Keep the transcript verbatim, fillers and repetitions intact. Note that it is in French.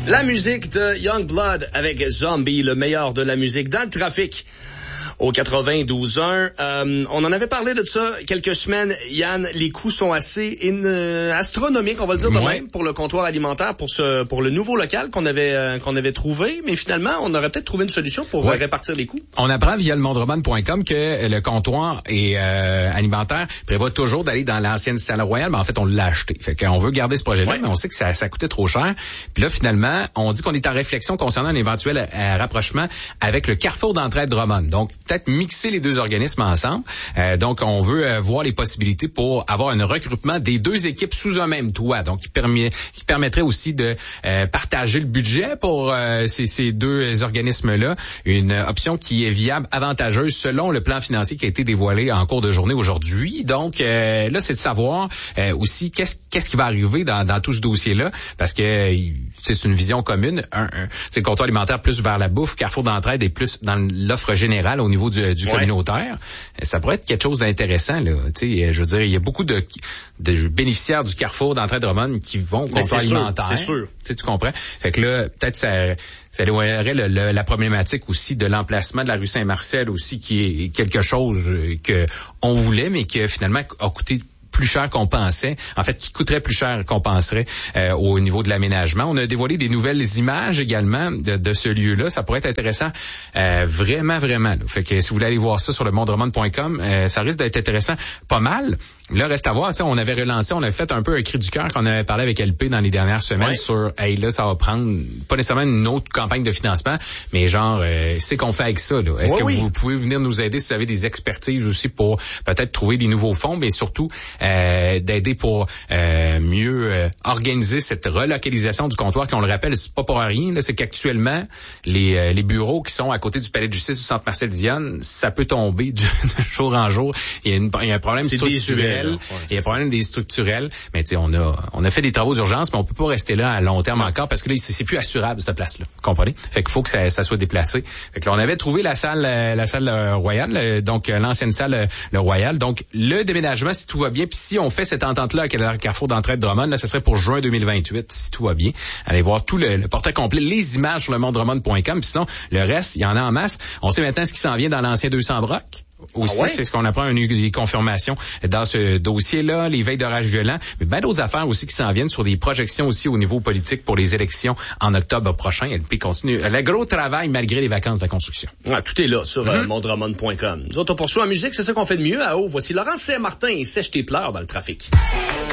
La musique de Youngblood avec Zombie, le meilleur de la musique dans le trafic. Au quatre-vingt-douze un. Euh, on en avait parlé de ça quelques semaines. Yann, les coûts sont assez in, euh, astronomiques, on va le dire de ouais. même, pour le comptoir alimentaire, pour ce, pour le nouveau local qu'on avait, euh, qu'on avait trouvé. Mais finalement, on aurait peut-être trouvé une solution pour ouais. répartir les coûts. On apprend via le mondroman point com que le comptoir et, euh, alimentaire prévoit toujours d'aller dans l'ancienne salle royale, mais en fait, on l'a acheté. Fait qu'on veut garder ce projet-là, ouais. mais on sait que ça, ça coûtait trop cher. Puis là, finalement, on dit qu'on est en réflexion concernant un éventuel euh, rapprochement avec le Carrefour d'entraide Drummond. Donc, peut-être mixer les deux organismes ensemble. Euh, donc, on veut euh, voir les possibilités pour avoir un regroupement des deux équipes sous un même toit. Donc, qui, permet, qui permettrait aussi de euh, partager le budget pour euh, ces, ces deux organismes-là. Une option qui est viable, avantageuse selon le plan financier qui a été dévoilé en cours de journée aujourd'hui. Donc, euh, là, c'est de savoir euh, aussi qu'est-ce, qu'est-ce qui va arriver dans, dans tout ce dossier-là. Parce que c'est une vision commune. Un, un, c'est le comptoir alimentaire plus vers la bouffe. Carrefour d'entraide est plus dans l'offre générale au niveau du, du ouais. communautaire. Ça pourrait être quelque chose d'intéressant, là. Tu sais, je veux dire, il y a beaucoup de, de bénéficiaires du Carrefour d'entraide Drummond qui vont au comptoir alimentaire. C'est sûr. Tu sais, tu comprends? Fait que là, peut-être ça, ça éloignerait le, le, la problématique aussi de l'emplacement de la rue Saint-Marcel aussi, qui est quelque chose que on voulait, mais qui finalement a coûté plus cher qu'on pensait. En fait, qui coûterait plus cher qu'on penserait euh, au niveau de l'aménagement. On a dévoilé des nouvelles images également de, de ce lieu-là. Ça pourrait être intéressant euh, vraiment, vraiment. Là. Fait que si vous voulez aller voir ça sur le mondroman point com, euh, ça risque d'être intéressant pas mal. Là, reste à voir. On avait relancé, on avait fait un peu un cri du cœur qu'on avait parlé avec L P dans les dernières semaines ouais. sur, hey, là, ça va prendre pas nécessairement une autre campagne de financement, mais genre, euh, c'est qu'on fait avec ça. Là. Est-ce ouais, que oui. vous pouvez venir nous aider si vous avez des expertises aussi pour peut-être trouver des nouveaux fonds, mais surtout Euh, d'aider pour euh, mieux euh, organiser cette relocalisation du comptoir, qu'on le rappelle, c'est pas pour rien, là, c'est qu'actuellement, les, euh, les bureaux qui sont à côté du palais de justice du centre Marcel Dionne, ça peut tomber du, de jour en jour. Il y a, une, il y a un problème c'est structurel, ouais, il y a un problème des structurels, mais tu sais, on a, on a fait des travaux d'urgence, mais on peut pas rester là à long terme encore, parce que là, c'est, c'est plus assurable, cette place-là. Vous comprenez? Fait qu'il faut que ça, ça soit déplacé. Fait que là, on avait trouvé la salle, la salle royale, donc l'ancienne salle le Royal. Donc, le déménagement, si tout va bien, puis si on fait cette entente-là avec le Carrefour d'entraide Drummond, là, ce serait pour juin deux mille vingt-huit, si tout va bien. Allez voir tout le, le portrait complet, les images sur le mondroman point com, puis sinon, le reste, il y en a en masse. On sait maintenant ce qui s'en vient dans l'ancien deux cents Broc. Aussi, ah ouais? C'est ce qu'on apprend, une, des confirmations dans ce dossier-là, les veilles d'orage violents, mais bien d'autres affaires aussi qui s'en viennent sur des projections aussi au niveau politique pour les élections en octobre prochain. L P continue le gros travail malgré les vacances de la construction. Ah, tout est là sur mm-hmm. euh, mondroman point com. Nous autres, on poursuit en musique, c'est ça qu'on fait de mieux à haut. Voici Laurent Saint-Martin et Sèche tes pleurs dans le trafic.